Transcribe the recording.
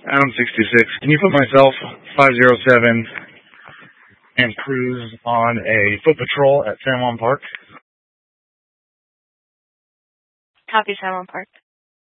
Adam 66. Can you put myself 507 and Cruz on a foot patrol at San Juan Park? Copy, San Juan Park.